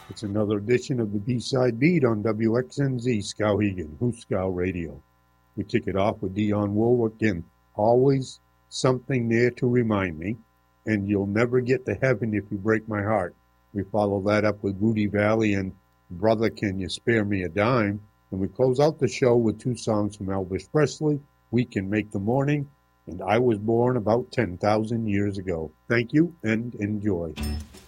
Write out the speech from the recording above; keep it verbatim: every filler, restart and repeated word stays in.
It's another edition of the B-Side Beat on W X N Z Skowhegan, Hooskow Radio. We kick it off with Dionne Warwick and Always Something There to Remind Me, and You'll Never Get to Heaven If You Break My Heart. We follow that up with Rudy Valley and Brother Can You Spare Me a Dime, and we close out the show with two songs from Elvis Presley, We Can Make the Morning, and I Was Born About ten thousand Years Ago. Thank you, and enjoy.